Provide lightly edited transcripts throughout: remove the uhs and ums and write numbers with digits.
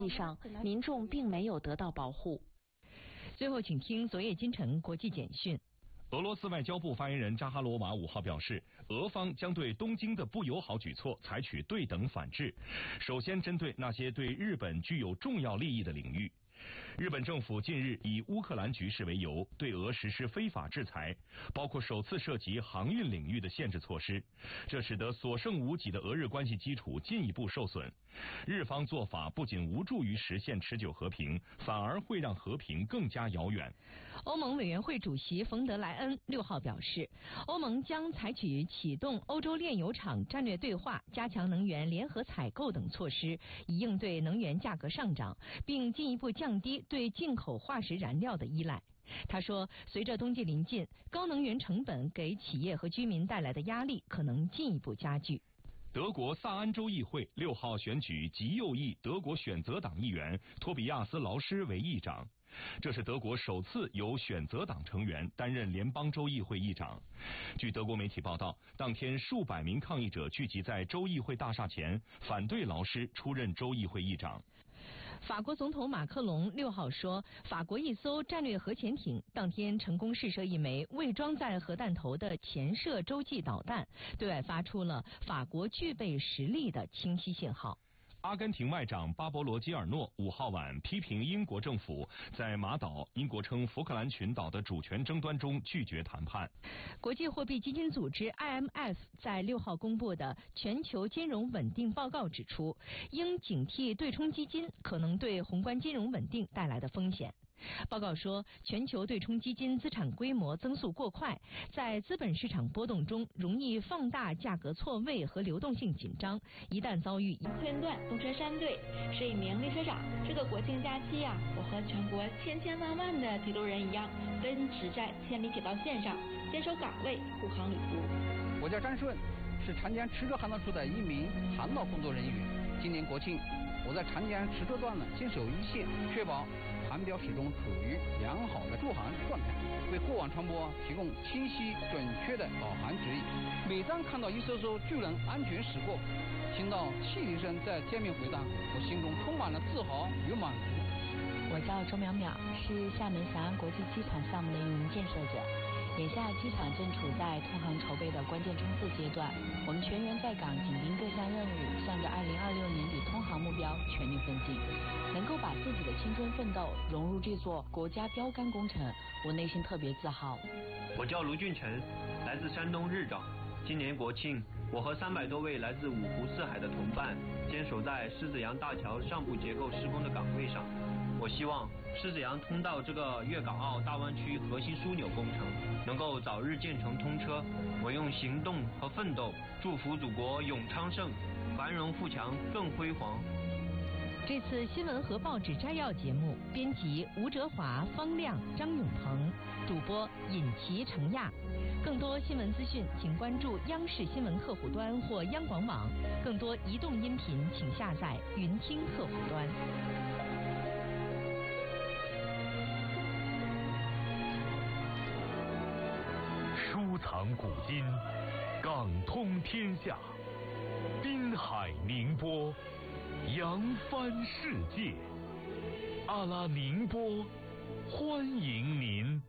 际上，民众并没有得到保护。 最后，请听昨夜今晨国际简讯。 俄罗斯外交部发言人扎哈罗娃5号表示，俄方将对东京的不友好举措采取对等反制，首先针对那些对日本具有重要利益的领域。日本政府近日以乌克兰局势为由，对俄实施非法制裁，包括首次涉及航运领域的限制措施，这使得所剩无几的俄日关系基础进一步受损。日方做法不仅无助于实现持久和平，反而会让和平更加遥远。 欧盟委员会主席冯德莱恩6号表示，欧盟将采取启动欧洲炼油厂战略对话、加强能源联合采购等措施，以应对能源价格上涨，并进一步降低对进口化石燃料的依赖。他说，随着冬季临近，高能源成本给企业和居民带来的压力可能进一步加剧。 德国萨安州议会6号选举极右翼德国选择党议员托比亚斯·劳施为议长，这是德国首次由选择党成员担任联邦州议会议长。据德国媒体报道，当天数百名抗议者聚集在州议会大厦前，反对劳施出任州议会议长。 法国总统马克龙6号说，法国一艘战略核潜艇当天成功试射一枚未装载核弹头的潜射洲际导弹，对外发出了法国具备实力的清晰信号。 阿根廷外长巴勃罗·基尔诺5号晚批评英国政府在马岛（英国称福克兰群岛）的主权争端中拒绝谈判。 国际货币基金组织 IMF 在6号公布的全球金融稳定报告指出，应警惕对冲基金可能对宏观金融稳定带来的风险。报告说，全球对冲基金资产规模增速过快，在资本市场波动中容易放大价格错位和流动性紧张，一旦遭遇片段，东车山队是一名列车长。这个国庆假期啊，我和全国千千万万的铁路人一样，奔驰在千里铁道线上，坚守岗位，护航旅途。 我叫张顺，是长江池州航道处的一名航道工作人员。今年国庆，我在长江池州段呢坚守一线，确保航标始终处于良好的驻航状态，为过往船舶提供清晰准确的导航指引。每当看到一艘艘巨轮安全驶过，听到汽笛声在天边回荡，我心中充满了自豪与满足。 我叫周淼淼，是厦门翔安国际机场项目的运营建设者。眼下机场正处在通航筹备的关键冲刺阶段，我们全员在岗，紧盯各项任务，向着2026年底通航目标全力奋进。能够把自己的青春奋斗融入这座国家标杆工程，我内心特别自豪。 我叫卢俊成，来自山东日照。今年国庆，我和300多位来自五湖四海的同伴坚守在狮子洋大桥上部结构施工的岗位上。我希望狮子洋通道这个粤港澳大湾区核心枢纽工程能够早日建成通车。我用行动和奋斗祝福祖国永昌盛，繁荣富强更辉煌。 这次新闻和报纸摘要节目，编辑吴哲华、方亮、张永鹏，主播尹奇、程亚。更多新闻资讯，请关注央视新闻客户端或央广网。更多移动音频，请下载云听客户端。 收藏古今，港通天下，滨海宁波，扬帆世界。阿拉宁波，欢迎您。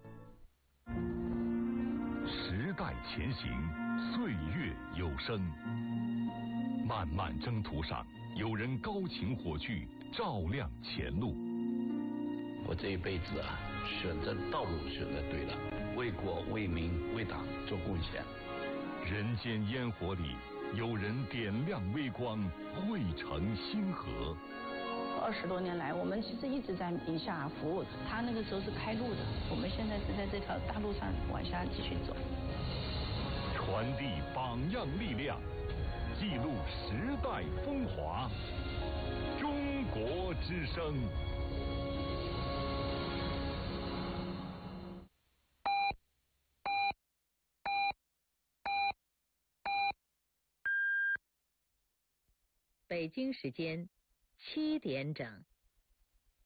时代前行，岁月有声。漫漫征途上，有人高擎火炬，照亮前路。 我这一辈子啊，选择道路选择对了，为国为民为党做贡献。 人间烟火里，有人点亮微光，汇成星河。 20多年来，我们其实一直在宁夏服务。他那个时候是开路的，我们现在是在这条大路上往下继续走。 传递榜样力量，记录时代风华。中国之声。 北京时间7点整。